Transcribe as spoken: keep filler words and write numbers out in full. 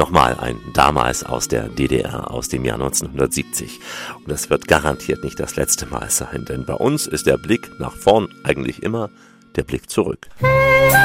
Nochmal ein damals aus der D D R, aus dem Jahr neunzehnhundertsiebzig. Und das wird garantiert nicht das letzte Mal sein, denn bei uns ist der Blick nach vorn eigentlich immer der Blick zurück.